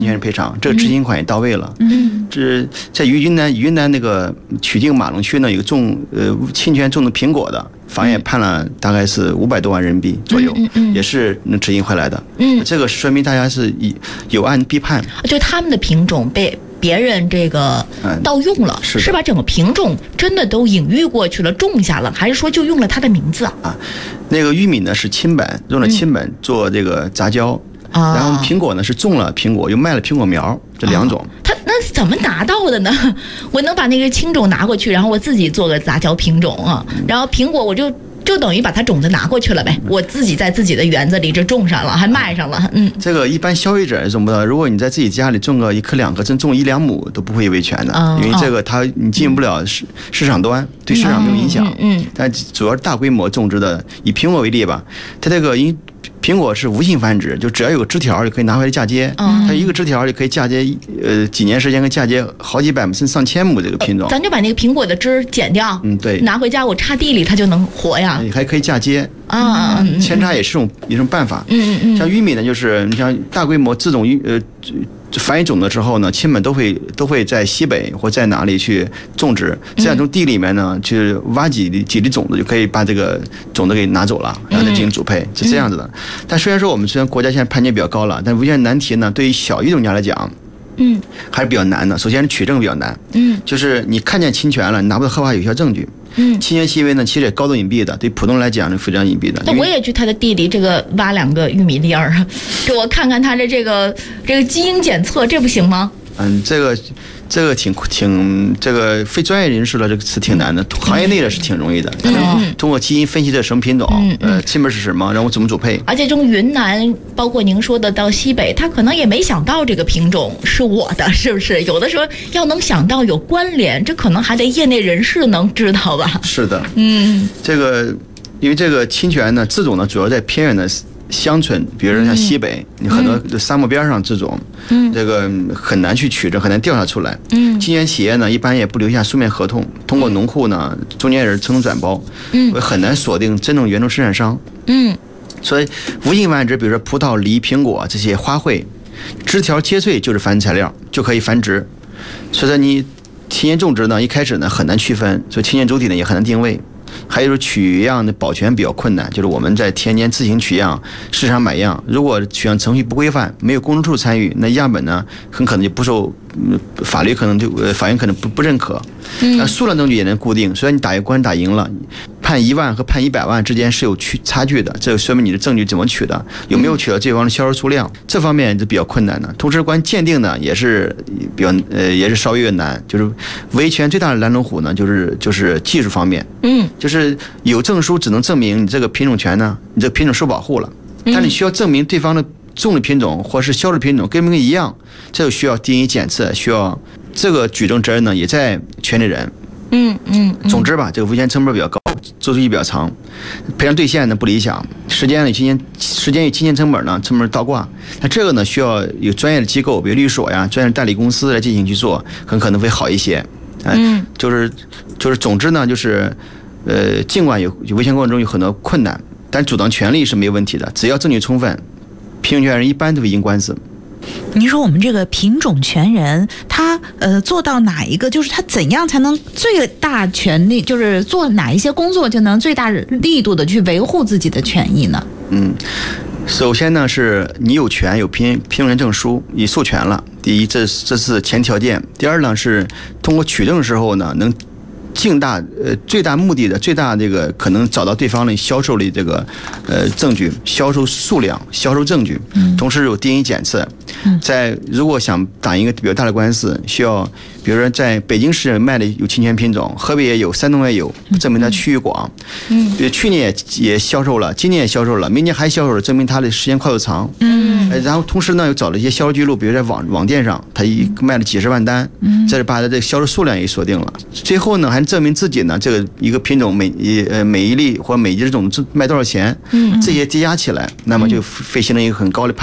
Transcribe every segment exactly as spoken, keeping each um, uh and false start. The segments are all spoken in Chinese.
侵权赔偿，这个执行款也到位了。 嗯， 这在于云南云南那个曲靖马龙区呢，有个种呃侵权种的苹果的，法院判了大概是五百多万人民币左右， 嗯嗯嗯、 也是能执行回来的。 嗯， 这个说明大家是有案必判， 就他们的品种被别人这个盗用了， 嗯、是, 是把整个品种真的都隐喻过去了，种下了，还是说就用了它的名字啊？ 啊，那个玉米呢是亲本，用了亲本做这个杂交。嗯、然后苹果呢是种了苹果，又卖了苹果苗，这两种。 他那怎么拿到的呢？我能把那个亲种拿过去，然后我自己做个杂交品种啊，然后苹果我就就等于把它种子拿过去了呗，我自己在自己的园子里这种上了，还卖上了。嗯， 这个一般消费者种不到，如果你在自己家里种个一颗两颗，真种一两亩都不会维权的， 哦、 因为这个它你进不了市市场端，对市场没有影响。 嗯，嗯但主要是大规模种植的，以苹果为例吧，它这个因。苹果是无性繁殖，就只要有个枝条就可以拿回来嫁接。嗯，它一个枝条就可以嫁接，呃，几年时间可以嫁接好几百亩甚至上千亩这个品种。 咱就把那个苹果的枝剪掉， 嗯，对， 拿回家我插地里它就能活呀。 还可以嫁接啊，嗯、 扦插也是种一种办法。 嗯嗯嗯。 像玉米呢，就是你像大规模自种玉呃。繁育种子之后呢，亲们都会都会在西北或在哪里去种植，这样从地里面呢去挖几粒几粒种子，就可以把这个种子给拿走了，然后再进行主配，是这样子的。但虽然说我们虽然国家现在判决比较高了，但无限难题呢，对于小育种家来讲， 嗯， 还是比较难的。首先是取证比较难， 嗯，就是你看见侵权了，你拿不到合法有效证据。 嗯， 侵权行为呢，其实也高度隐蔽的，对普通人来讲呢非常隐蔽的。 那我也去他的地里这个挖两个玉米粒儿，给我看看他的这个这个基因检测，这不行吗？ 嗯，这个这个挺挺这个非专业人士的这个是挺难的，行业内的是挺容易的。嗯，通过基因分析这什么品种，嗯嗯、呃，亲本是什么，然后怎么主配。 而且从云南，包括您说的到西北，他可能也没想到这个品种是我的，是不是？有的时候要能想到有关联，这可能还得业内人士能知道吧？ 是的， 嗯， 这个因为这个侵权呢，自种呢主要在偏远的乡村，比如说像西北，你、嗯、很多沙漠边上这种，嗯，这个很难去取证，很难调查出来。嗯，侵权企业呢，一般也不留下书面合同，通过农户呢，中间人层层转包，嗯，很难锁定真正原种生产商。嗯，所以无性繁殖，比如说葡萄、梨、苹果这些花卉，枝条切碎就是繁殖材料，就可以繁殖。所以说你侵权种植呢，一开始呢很难区分，所以侵权主体呢也很难定位。还有就是取样的保全比较困难，就是我们在田间自行取样、市场买样，如果取样程序不规范，没有公证处参与，那样本呢很可能就不受法律可能就呃法院可能不不认可。嗯，数量证据也能固定，虽然你打一官打赢了，判一万和判一百万之间是有区差距的，这说明你的证据怎么取的，有没有取到对方的销售数量，这方面是比较困难的。同时，关于鉴定呢，也是比较呃也是稍微有点难，就是维权最大的拦路虎呢，就是就是技术方面，嗯，就是有证书只能证明你这个品种权呢，你这个品种受保护了，但你需要证明对方的种的品种或是销售品种跟不跟一样，这就需要 D N A 检测，需要这个举证责任呢也在权利人。嗯嗯。总之吧，这个维权成本比较高，周期比较长，赔偿兑现呢不理想，时间与金钱时间与金钱成本呢成本倒挂。那这个呢需要有专业的机构，比如律所呀、专业代理公司来进行去做，很可能会好一些。嗯，就是就是总之呢就是。呃，尽管有有维权过程中有很多困难，但主张权利是没有问题的，只要证据充分，品种权人一般都会赢官司。 您说我们这个品种权人，他呃做到哪一个，就是他怎样才能最大权利，就是做哪一些工作就能最大力度的去维护自己的权益呢？嗯， 首先呢是你有权有品品种权证书，你授权了，第一，这这是前条件。第二呢是通过取证的时候呢能。尽大呃最大目的的最大这个可能找到对方的销售的这个呃证据、销售数量、销售证据，同时有 D N A 检测。在如果想打一个比较大的官司，需要比如说在北京市卖的有侵权品种，河北也有，山东也有，证明它区域广。嗯，比如去年也也销售了，今年也销售了，明年还销售了，证明它的时间跨度长。嗯，然后同时呢又找了一些销售记录，比如在网网店上，他一卖了几十万单，这是把它的销售数量也锁定了。最后呢还证明自己呢这个一个品种每呃每一粒或每一只种卖多少钱，嗯，这些叠加起来，那么就会形成一个很高的判决。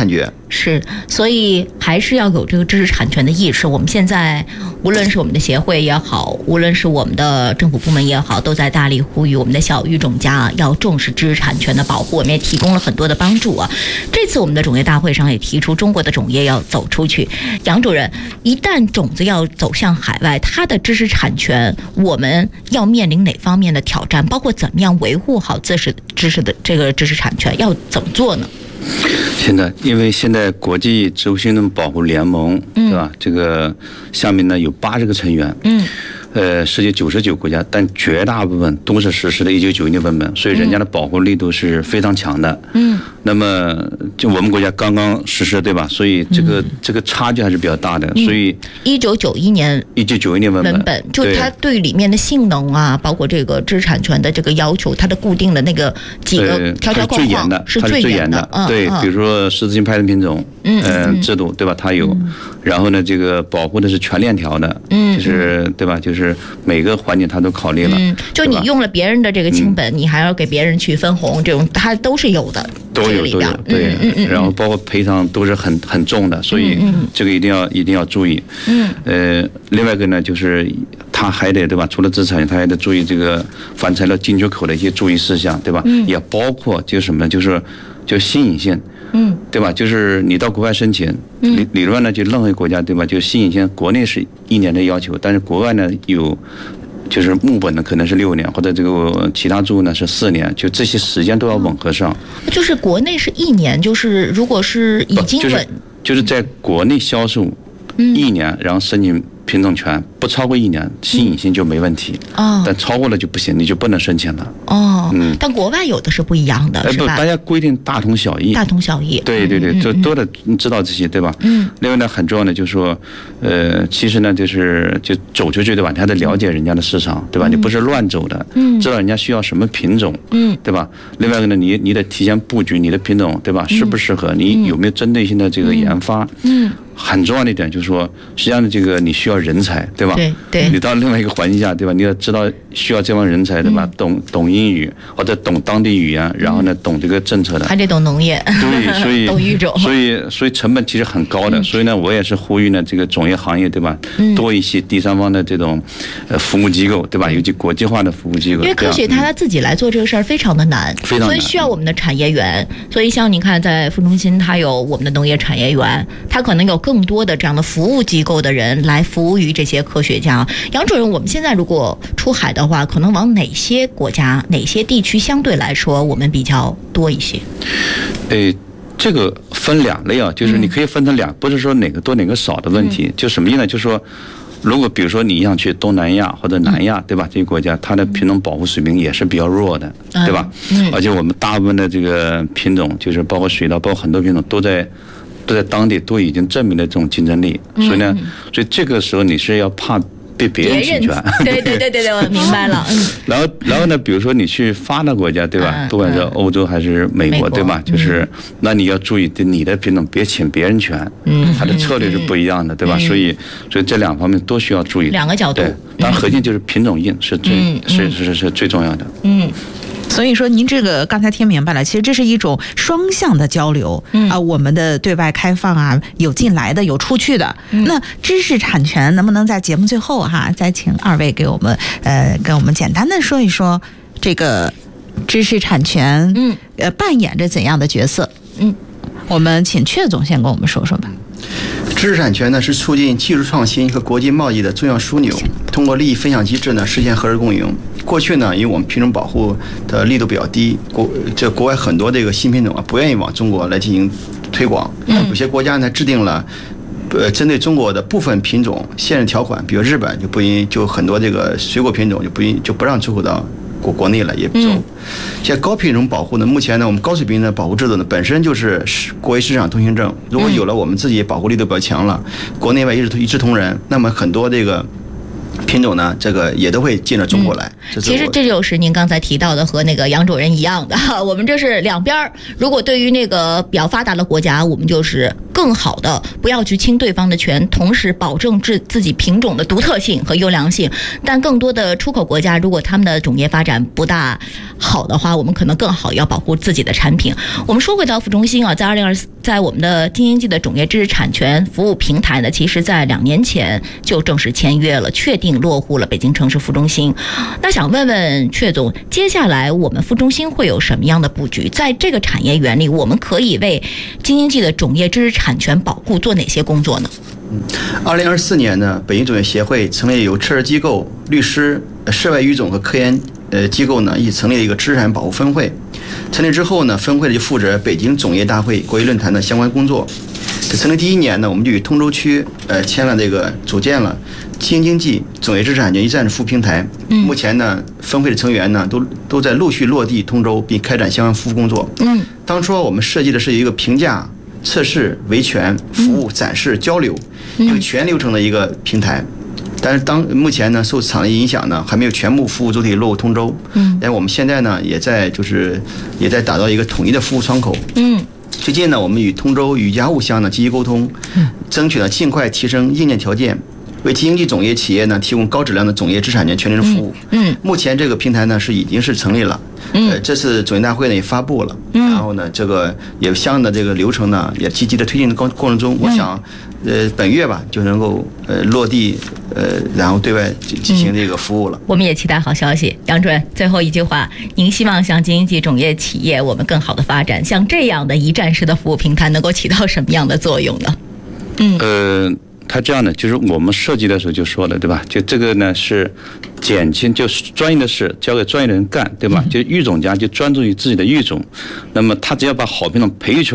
是，所以还是要有这个知识产权的意识。我们现在无论是我们的协会也好，无论是我们的政府部门也好，都在大力呼吁我们的小语种家要重视知识产权的保护。我们也提供了很多的帮助啊。这次我们的种业大会上也提出，中国的种业要走出去。杨主任，一旦种子要走向海外，它的知识产权我们要面临哪方面的挑战？包括怎么样维护好知识知识的这个知识产权，要怎么做呢？ 现在，因为现在国际知识行动保护联盟，嗯、对吧？这个下面呢有八十个成员，嗯，呃，世界九十九国家，但绝大部分都是实施的一九九一年文本，所以人家的保护力度是非常强的，嗯。那么，就我们国家刚刚实施，对吧？所以这个、嗯、这个差距还是比较大的。所以， 一九九一年， 一九九一年文本， 文本就它对里面的性能啊，包括这个知识产权的这个要求，它的固定的那个几个条条框框是最严的。 嗯、对，嗯、比如说十字星派生品种，嗯、呃、制度，对吧？它有，嗯、然后呢，这个保护的是全链条的，嗯，就是对吧？就是每个环节它都考虑了。嗯， 就你用了别人的这个清本，嗯、你还要给别人去分红，这种它都是有的。 都有都有，对，嗯嗯、然后包括赔偿都是很很重的，所以这个一定要一定要注意。嗯，呃，另外一个呢，就是他还得对吧？除了知识产权，他还得注意这个反材料进出口的一些注意事项，对吧？嗯，也包括就是什么呢？就是就新颖性，嗯，对吧？就是你到国外申请，理理论呢，就任何国家对吧？就新颖性，国内是一年的要求，但是国外呢有。就是木本呢可能是六年，或者这个其他作物呢是四年，就这些时间都要吻合上。 就是国内是一年，就是如果是已经稳， 就是、就是在国内销售一年，嗯、然后申请品种权不超过一年，新颖性就没问题。哦，但超过了就不行，你就不能申请了。 哦，嗯，但国外有的是不一样的，是吧？ 不，大家规定大同小异。 大同小异。 对对对，就都得知道这些，对吧？嗯。另外呢，很重要的就是说，呃，其实呢，就是就走出去，对吧？你还得了解人家的市场，对吧？你不是乱走的，嗯，知道人家需要什么品种，嗯，对吧？另外一个呢，你你得提前布局你的品种，对吧？适不适合？你有没有针对性的这个研发？嗯。很重要的一点就是说，实际上的这个你需要人才，对吧？ 对对。 你到另外一个环境下，对吧？你要知道需要这帮人才，对吧？嗯、懂懂英语或者懂当地语言，然后呢懂这个政策的， 还得懂农业。 对，所以懂育种。 所以所以成本其实很高的，嗯、所以呢，我也是呼吁呢，这个种业行业，对吧？嗯、多一些第三方的这种呃服务机构，对吧？尤其国际化的服务机构。 因为科学家他自己来做这个事儿非常的难， 非常难， 所以需要我们的产业园。所以像你看，在副中心，它有我们的农业产业园，它可能有更多的这样的服务机构的人来服务于这些科学家。杨主任，我们现在如果出海的话，可能往哪些国家、哪些地区相对来说我们比较多一些？ 诶。这个分两类啊，就是你可以分成两，嗯、不是说哪个多哪个少的问题，嗯、就什么意思呢？就是说，如果比如说你想去东南亚或者南亚，嗯、对吧？这些国家它的品种保护水平也是比较弱的，嗯、对吧？嗯、而且我们大部分的这个品种，就是包括水稻，包括很多品种都在都在当地都已经证明了这种竞争力，嗯、所以呢，所以这个时候你是要怕。被别人侵权， 对对对对对，我明白了。嗯。 然后，然后呢？比如说你去发达国家，对吧？嗯、不管是欧洲还是美国，美国对吧？就是，嗯、那你要注意，你的品种别侵别人权。嗯。它的策略是不一样的，嗯、对吧？嗯、所以，所以这两方面都需要注意。 两个角度。 对，但核心就是品种硬是最、嗯、是是是是最重要的。 嗯。所以说，您这个刚才听明白了，其实这是一种双向的交流，嗯、啊，我们的对外开放啊，有进来的，有出去的。嗯、那知识产权能不能在节目最后哈、啊，再请二位给我们呃，跟我们简单的说一说这个知识产权，嗯，呃，扮演着怎样的角色？嗯，我们请阙总先跟我们说说吧。 知识产权呢是促进技术创新和国际贸易的重要枢纽，通过利益分享机制呢实现和谐共赢。过去呢，因为我们品种保护的力度比较低，国这国外很多这个新品种啊不愿意往中国来进行推广，有些国家呢制定了呃针对中国的部分品种限制条款，比如日本就不应就很多这个水果品种就不应就不让出口到国国内了，也不走。现在高品种保护呢，目前呢我们高水平的保护制度呢本身就是国际市场通行证，如果有了我们自己保护力度比较强了，国内外一视一视同仁，那么很多这个品种呢，这个也都会进到中国来。 嗯、其实这就是您刚才提到的，和那个杨主任一样的。我们这是两边，如果对于那个比较发达的国家，我们就是更好的不要去侵对方的权，同时保证自自己品种的独特性和优良性。但更多的出口国家，如果他们的种业发展不大好的话，我们可能更好要保护自己的产品。我们说回到副中心啊，在二零二四，在我们的京津冀的种业知识产权服务平台呢，其实在两年前就正式签约了，确定落户了北京城市副中心。那想问问阙总，接下来我们副中心会有什么样的布局？在这个产业园里，我们可以为京津冀的种业知识产权保护做哪些工作呢？ 嗯，二零二四年呢，北京种业协会成立由测试机构、律师、涉外语种和科研呃机构呢一起成立了一个知识产权保护分会。成立之后呢，分会就负责北京种业大会国际论坛的相关工作。这成立第一年呢，我们就与通州区呃签了这个组建了京津冀种业知识产权一站式服务平台。嗯，目前呢，分会的成员呢都都在陆续落地通州，并开展相关服务工作。嗯，当初我们设计的是一个评价、测试、维权、服务、展示、交流一个全流程的一个平台。但是当目前呢，受场地影响呢，还没有全部服务主体落入通州。嗯，但我们现在呢，也在就是也在打造一个统一的服务窗口。嗯，最近呢，我们与通州与家务乡呢积极沟通，争取呢尽快提升硬件条件，为京津冀种业企业呢提供高质量的种业知识产权全流程服务。嗯，目前这个平台呢是已经是成立了。呃，这次种业大会呢也发布了，然后呢，这个也相应的这个流程呢也积极的推进的过过程中，我想，呃，本月吧就能够呃落地，呃，然后对外进行这个服务了。 我们也期待好消息。杨主任，最后一句话，您希望像京津冀种业企业我们更好的发展，像这样的一站式的服务平台能够起到什么样的作用呢？ 嗯，呃。它这样的，就是我们设计的时候就说了，对吧？就这个呢是减轻，就专业的事交给专业的人干，对吧？就育种家就专注于自己的育种，那么他只要把好品种培育出来。